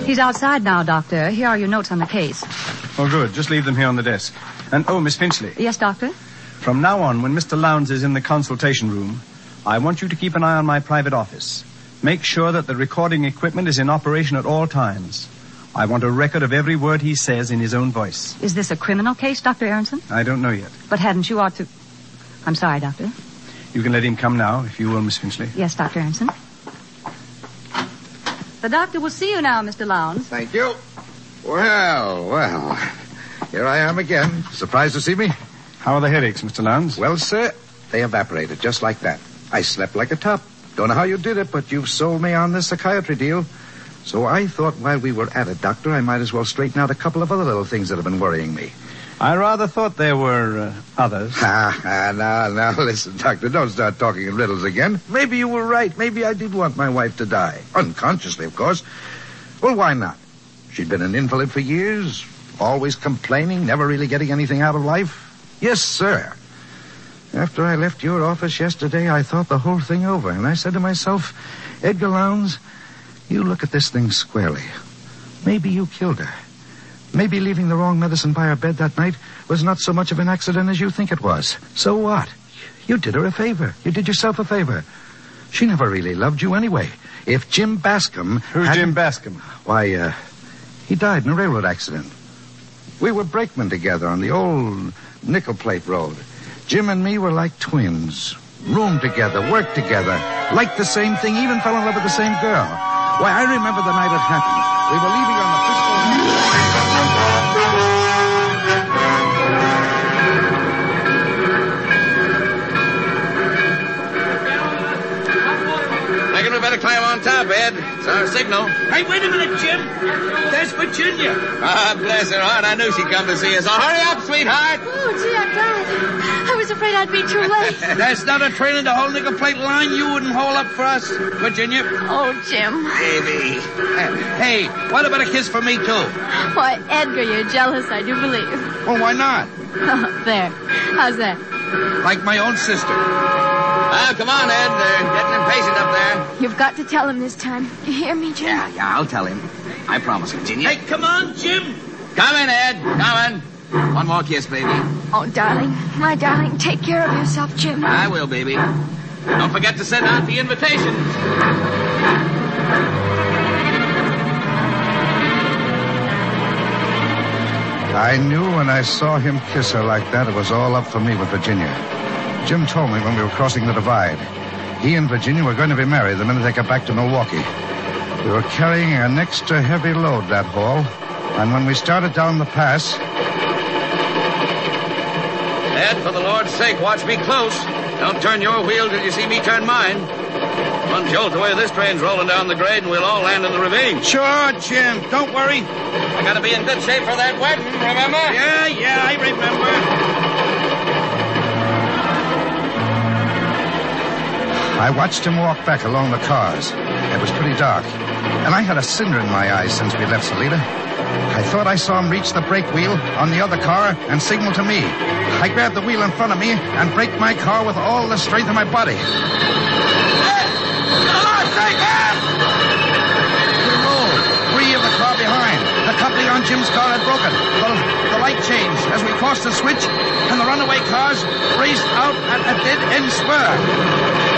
He's outside now, Doctor. Here are your notes on the case. Oh, good. Just leave them here on the desk. And, Miss Finchley. Yes, Doctor? From now on, when Mr. Lowndes is in the consultation room, I want you to keep an eye on my private office. Make sure that the recording equipment is in operation at all times. I want a record of every word he says in his own voice. Is this a criminal case, Dr. Aronson? I don't know yet. But hadn't you ought to... I'm sorry, Doctor. You can let him come now, if you will, Miss Finchley. Yes, Dr. Aronson. The doctor will see you now, Mr. Lowndes. Thank you. Well. Here I am again. Surprised to see me? How are the headaches, Mr. Lowndes? Well, sir, they evaporated just like that. I slept like a top. Don't know how you did it, but you've sold me on this psychiatry deal. So I thought while we were at it, Doctor, I might as well straighten out a couple of other little things that have been worrying me. I rather thought there were others. Now, listen, Doctor, don't start talking in riddles again. Maybe you were right. Maybe I did want my wife to die. Unconsciously, of course. Well, why not? She'd been an invalid for years, always complaining, never really getting anything out of life. Yes, sir. After I left your office yesterday, I thought the whole thing over, and I said to myself, Edgar Lowndes, you look at this thing squarely. Maybe you killed her. Maybe leaving the wrong medicine by her bed that night was not so much of an accident as you think it was. So what? You did her a favor. You did yourself a favor. She never really loved you anyway. If Jim Bascom... Who's Jim Bascom? Why, he died in a railroad accident. We were brakemen together on the old Nickel Plate Road. Jim and me were like twins. Roomed together, worked together, liked the same thing, even fell in love with the same girl. Why, I remember the night it happened. We were leaving on the Frisco... Reckon we better climb on top, Ed. It's our signal. Hey, wait a minute, Jim. There's Virginia. Ah, bless her heart. I knew she'd come to see us. So hurry up, sweetheart. Oh, gee, I'm glad. I was afraid I'd be too late. There's not a train in the whole Nickel Plate line you wouldn't haul up for us, Virginia. Oh, Jim. Baby. Hey, what about a kiss for me, too? Why, Edgar, you're jealous, I do believe. Well, why not? There. How's that? Like my own sister. Ah, come on, Ed. They're getting impatient up there. You've got to tell him this time. You hear me, Jim? Yeah, I'll tell him. I promise, Virginia. Hey, come on, Jim. Coming, Ed. Coming. One more kiss, baby. Oh, darling. My darling, take care of yourself, Jim. I will, baby. Don't forget to send out the invitations. I knew when I saw him kiss her like that, it was all up for me with Virginia. Jim told me when we were crossing the divide. He and Virginia were going to be married the minute they got back to Milwaukee. We were carrying an extra heavy load that haul, and when we started down the pass... Ed, for the Lord's sake, watch me close. Don't turn your wheel till you see me turn mine. One jolt away, this train's rolling down the grade, and we'll all land in the ravine. Sure, Jim. Don't worry. I gotta be in good shape for that wedding, remember? Yeah, I remember. I watched him walk back along the cars. It was pretty dark, and I had a cinder in my eyes since we left Salida. I thought I saw him reach the brake wheel on the other car and signal to me. I grabbed the wheel in front of me and braked my car with all the strength of my body. We rolled. 3 of the car behind. The coupling on Jim's car had broken. The light changed as we crossed the switch, and the runaway cars raced out at a dead-end spur.